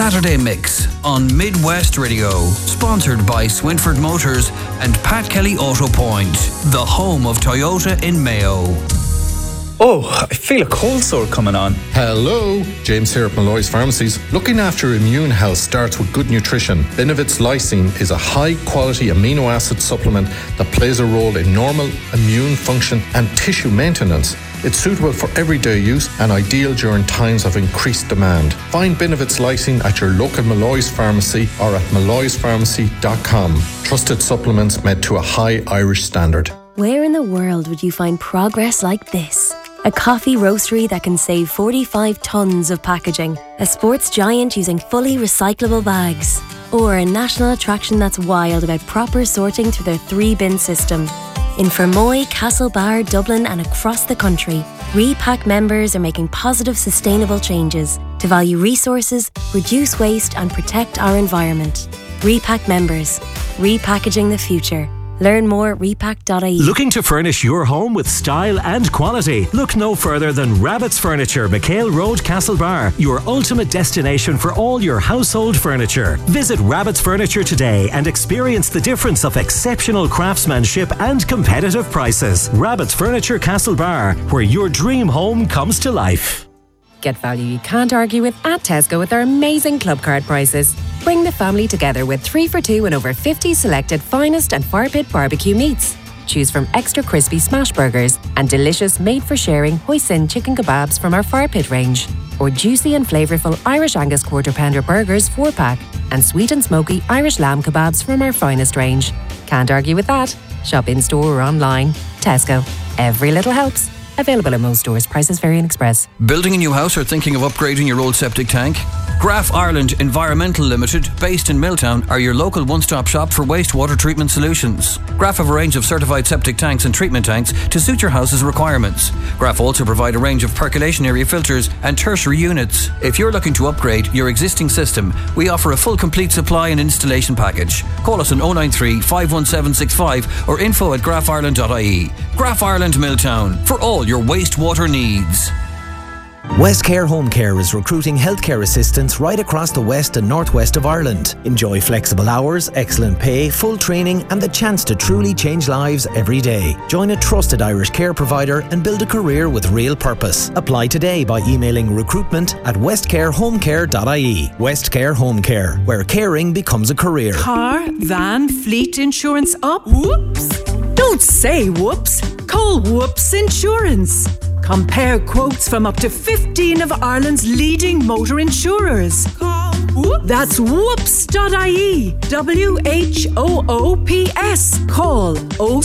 Saturday Mix on Midwest Radio. Sponsored by Swinford Motors and Pat Kelly Auto Point, the home of Toyota in Mayo. Oh, I feel a cold sore coming on. Hello, James here at Malloy's Pharmacies. Looking after immune health starts with good nutrition. Benevit's Lysine is a high-quality amino acid supplement that plays a role in normal immune function and tissue maintenance. It's suitable for everyday use and ideal during times of increased demand. Find Benevit's Lysine at your local Malloy's Pharmacy or at malloyspharmacy.com. Trusted supplements made to a high Irish standard. Where in the world would you find progress like this? A coffee roastery that can save 45 tonnes of packaging. A sports giant using fully recyclable bags. Or a national attraction that's wild about proper sorting through their 3-bin system. In Fermoy, Castlebar, Dublin and across the country, Repack members are making positive, sustainable changes to value resources, reduce waste and protect our environment. Repack members. Repackaging the future. Learn more at repack.ie. Looking to furnish your home with style and quality? Look no further than Rabbit's Furniture, McHale Road, Castlebar, your ultimate destination for all your household furniture. Visit Rabbit's Furniture today and experience the difference of exceptional craftsmanship and competitive prices. Rabbit's Furniture, Castlebar, where your dream home comes to life. Get value you can't argue with at Tesco with our amazing club card prices. Bring the family together with 3 for 2 and over 50 selected finest and fire pit barbecue meats. Choose from extra crispy smash burgers and delicious made-for-sharing hoisin chicken kebabs from our fire pit range. Or juicy and flavourful Irish Angus quarter pounder burgers 4-pack and sweet and smoky Irish lamb kebabs from our finest range. Can't argue with that. Shop in-store or online. Tesco. Every little helps. Available at most stores. Prices vary in Express. Building a new house or thinking of upgrading your old septic tank? Graf Ireland Environmental Limited, based in Milltown, are your local one-stop shop for wastewater treatment solutions. Graf have a range of certified septic tanks and treatment tanks to suit your house's requirements. Graf also provide a range of percolation area filters and tertiary units. If you're looking to upgrade your existing system, we offer a full complete supply and installation package. Call us on 093 51765 or info@grafireland.ie. Graf Ireland Milltown, for all your wastewater needs. Westcare Home Care is recruiting healthcare assistants right across the west and northwest of Ireland. Enjoy flexible hours, excellent pay, full training and the chance to truly change lives every day. Join a trusted Irish care provider and build a career with real purpose. Apply today by emailing recruitment@westcarehomecare.ie. Westcare Home Care, where caring becomes a career. Car, van, fleet insurance up? Whoops! Don't say whoops. Call Whoops Insurance. Compare quotes from up to 15 of Ireland's leading motor insurers. Call Whoops. That's whoops.ie. WHOOPS. Call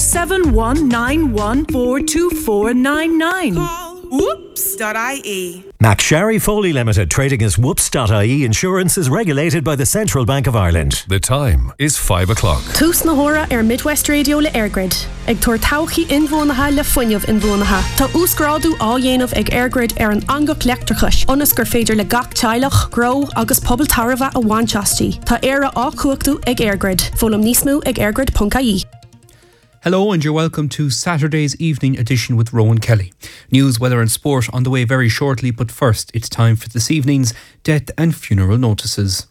07191424499. Call whoops.ie. McSharry Foley Limited, trading as Whoops.ie Insurance, is regulated by the Central Bank of Ireland. The time is 5 o'clock. Tús na hora Midwest Radio le Airgrid. Ag tuair tauchaí inbhuanaithe le fuinneamh inbhuanaithe. Tá úsgrádu á dhéanamh ag Airgrid an angach leachtarchais. Ionas gur féidir le gach teilech, grow agus pobl tarafa a bhainteastí. Tá éire á cuachtaú ag Airgrid. Fólam níos mó ag airgrid.ie. Hello and you're welcome to Saturday's evening edition with Rowan Kelly. News, weather and sport on the way very shortly, but first it's time for this evening's death and funeral notices.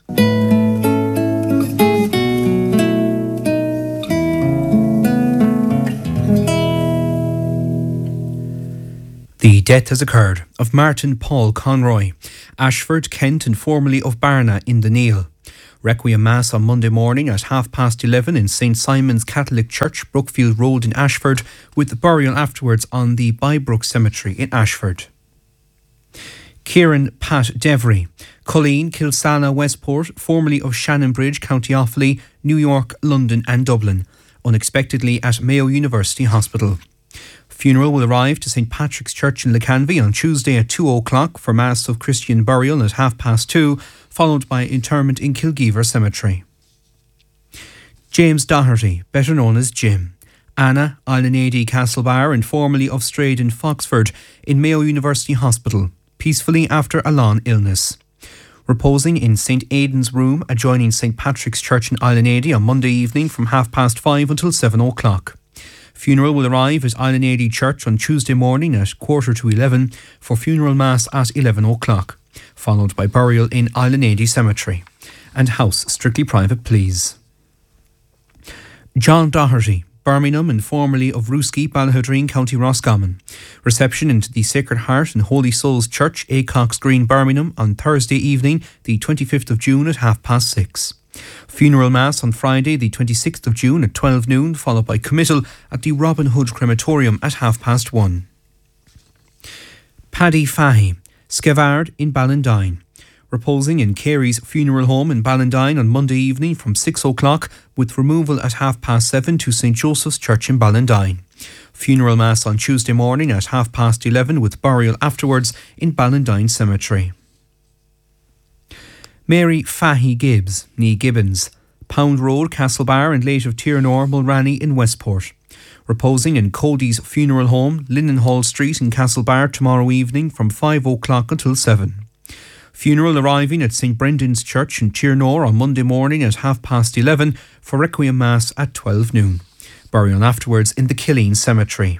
The death has occurred of Martin Paul Conroy, Ashford, Kent and formerly of Barna in the Neil. Requiem Mass on Monday morning at 11:30 in St Simon's Catholic Church, Brookfield Road in Ashford, with the burial afterwards on the Bybrook Cemetery in Ashford. Kieran Pat Devery, Colleen, Kilsana, Westport, formerly of Shannonbridge, County Offaly, New York, London and Dublin, unexpectedly at Mayo University Hospital. Funeral will arrive to St Patrick's Church in Lecanvy on Tuesday at 2 o'clock for Mass of Christian burial at 2:30, followed by interment in Kilgeever Cemetery. James Doherty, better known as Jim. Anna, Islanady Castlebar and formerly of Strade in Foxford in Mayo University Hospital, peacefully after a long illness. Reposing in St Aidan's room adjoining St Patrick's Church in Islanady on Monday evening from 5:30 until 7 o'clock. Funeral will arrive at Islanady Church on Tuesday morning at 10:45 for funeral mass at 11 o'clock. followed by burial in Island Cemetery. And house strictly private, please. John Doherty, Birmingham and formerly of Rooski, Ballahadreen, County Roscommon. Reception into the Sacred Heart and Holy Souls Church, Acox Green, Birmingham on Thursday evening, the 25th of June at 6:30. Funeral Mass on Friday, the 26th of June at 12 noon, followed by committal at the Robin Hood Crematorium at 1:30. Paddy Fahy, Skevard in Ballandine. Reposing in Carey's Funeral Home in Ballandine on Monday evening from 6 o'clock, with removal at 7:30 to St Joseph's Church in Ballandine. Funeral Mass on Tuesday morning at 11:30 with burial afterwards in Ballandine Cemetery. Mary Fahy Gibbs, née Gibbons, Pound Road, Castlebar, and late of Tiernaur, Mulranny in Westport. Reposing in Cody's Funeral Home, Linnenhall Street in Castlebar tomorrow evening from 5 o'clock until 7. Funeral arriving at St Brendan's Church in Tiernaur on Monday morning at 11:30 for Requiem Mass at 12 noon. Burial afterwards in the Killeen Cemetery.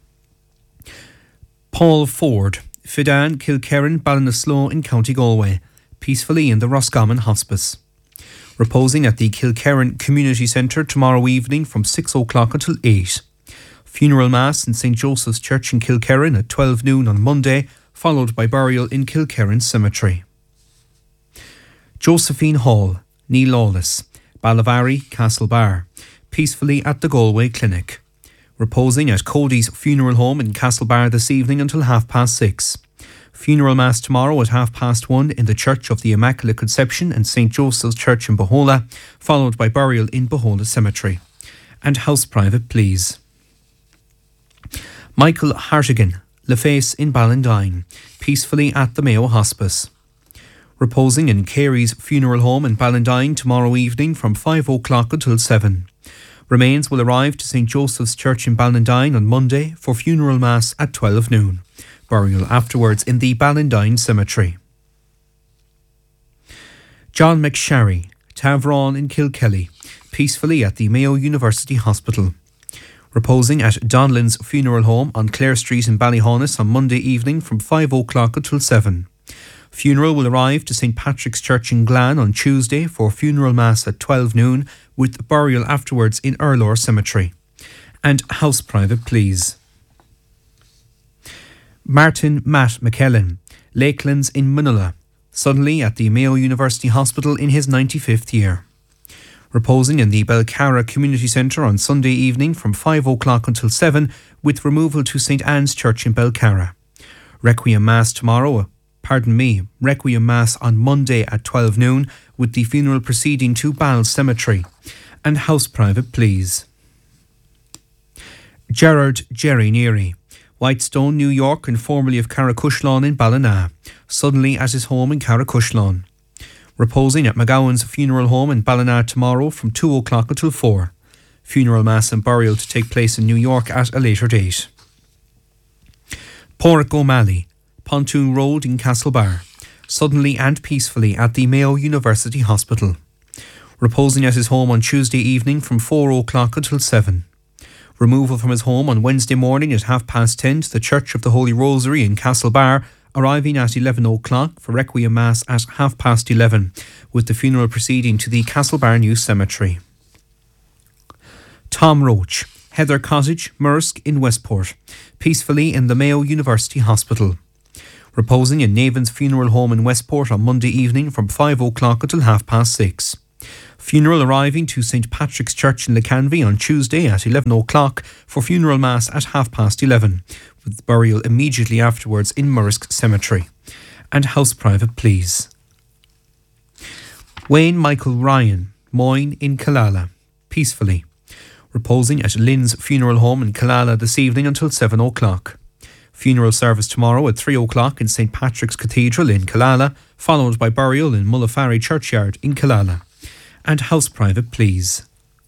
Paul Ford, Fidan, Kilkerran, Ballinasloe in County Galway, peacefully in the Roscommon Hospice. Reposing at the Kilkerran Community Centre tomorrow evening from 6 o'clock until 8. Funeral Mass in St Joseph's Church in Kilkerran at 12 noon on Monday, followed by burial in Kilkerran Cemetery. Josephine Hall, née Lawless, Ballavary, Castlebar, peacefully at the Galway Clinic. Reposing at Cody's Funeral Home in Castlebar this evening until 6:30. Funeral Mass tomorrow at 1:30 in the Church of the Immaculate Conception and St Joseph's Church in Bohola, followed by burial in Bohola Cemetery. And house private, please. Michael Hartigan, Laface in Ballandine, peacefully at the Mayo Hospice. Reposing in Carey's Funeral Home in Ballandine tomorrow evening from 5 o'clock until 7. Remains will arrive to St Joseph's Church in Ballandine on Monday for funeral mass at 12 noon. Burial afterwards in the Ballandine Cemetery. John McSharry, Tavron in Kilkelly, peacefully at the Mayo University Hospital. Reposing at Donlan's Funeral Home on Clare Street in Ballyhonus on Monday evening from 5 o'clock until 7. Funeral will arrive to St Patrick's Church in Glan on Tuesday for funeral mass at 12 noon with burial afterwards in Erlor Cemetery. And house private, please. Martin Matt McKellen, Lakelands in Manila, suddenly at the Mayo University Hospital in his 95th year. Reposing in the Belcarra Community Centre on Sunday evening from 5 o'clock until 7 with removal to St Anne's Church in Belcarra. Requiem Mass Requiem Mass on Monday at 12 noon with the funeral proceeding to Ball Cemetery. And house private, please. Gerard Jerry Neary, Whitestone, New York, and formerly of Carracushlawn in Ballina, suddenly at his home in Carracushlawn. Reposing at McGowan's Funeral Home in Ballina tomorrow from 2 o'clock until 4. Funeral mass and burial to take place in New York at a later date. Porrick O'Malley, Pontoon Road in Castlebar, suddenly and peacefully at the Mayo University Hospital. Reposing at his home on Tuesday evening from 4 o'clock until 7. Removal from his home on Wednesday morning at 10:30 to the Church of the Holy Rosary in Castlebar, arriving at 11 o'clock for Requiem Mass at 11:30, with the funeral proceeding to the Castlebar New Cemetery. Tom Roach, Heather Cottage, Mursk in Westport, peacefully in the Mayo University Hospital. Reposing in Navan's Funeral Home in Westport on Monday evening from 5 o'clock until 6:30. Funeral arriving to St Patrick's Church in Lecanvy on Tuesday at 11 o'clock for funeral mass at 11:30, with burial immediately afterwards in Mursk Cemetery. And house private, please. Wayne Michael Ryan, Moyne in Killala, peacefully. Reposing at Lynn's Funeral Home in Killala this evening until 7 o'clock. Funeral service tomorrow at 3 o'clock in St Patrick's Cathedral in Killala, followed by burial in Mullafarry Churchyard in Killala. And house private, please.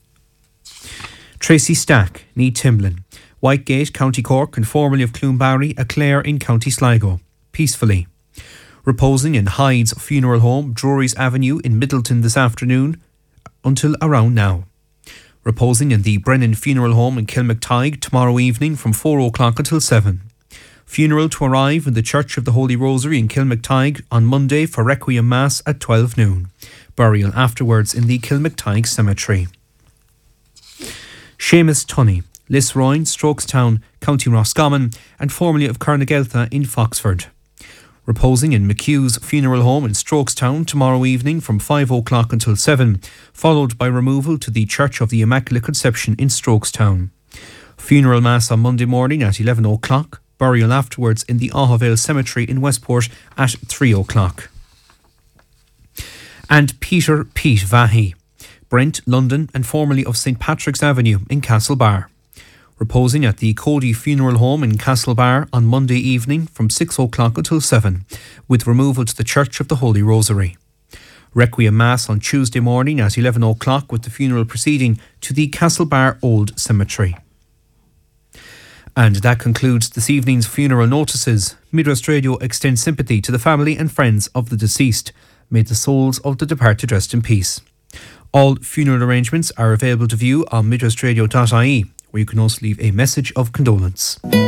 Tracy Stack, née Timlin, Whitegate, County Cork, and formerly of Cloonbarry, a Clare in County Sligo, peacefully. Reposing in Hyde's Funeral Home, Drury's Avenue in Middleton this afternoon until around now. Reposing in the Brennan Funeral Home in Kilmactyghe tomorrow evening from 4 o'clock until 7. Funeral to arrive in the Church of the Holy Rosary in Kilmactyghe on Monday for Requiem Mass at 12 noon. Burial afterwards in the Kilmactyghe Cemetery. Seamus Tunney, Lisroyne, Strokestown, County Roscommon, and formerly of Carnegeltha in Foxford. Reposing in McHugh's funeral home in Strokestown tomorrow evening from 5 o'clock until 7, followed by removal to the Church of the Immaculate Conception in Strokestown. Funeral Mass on Monday morning at 11 o'clock, burial afterwards in the Ahavale Cemetery in Westport at 3 o'clock. And Peter Pete Vahy, Brent, London, and formerly of St Patrick's Avenue in Castlebar. Reposing at the Cody Funeral Home in Castlebar on Monday evening from 6 o'clock until 7, with removal to the Church of the Holy Rosary. Requiem Mass on Tuesday morning at 11 o'clock with the funeral proceeding to the Castlebar Old Cemetery. And that concludes this evening's funeral notices. Midwest Radio extends sympathy to the family and friends of the deceased. May the souls of the departed rest in peace. All funeral arrangements are available to view on midwestradio.ie, where you can also leave a message of condolence.